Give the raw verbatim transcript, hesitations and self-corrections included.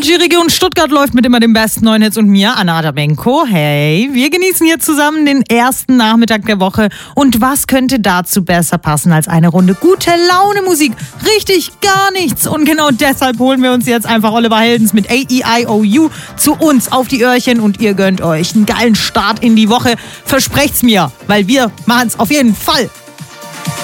Energy Region Stuttgart läuft mit immer den besten neuen Hits und mir, Anna Adamenko. Hey, wir genießen hier zusammen den ersten Nachmittag der Woche. Und was könnte dazu besser passen als eine Runde gute Laune Musik? Richtig gar nichts. Und genau deshalb holen wir uns jetzt einfach Oliver Heldens mit A E I O U zu uns auf die Öhrchen und ihr gönnt euch einen geilen Start in die Woche. Versprecht's mir, weil wir machen's auf jeden Fall.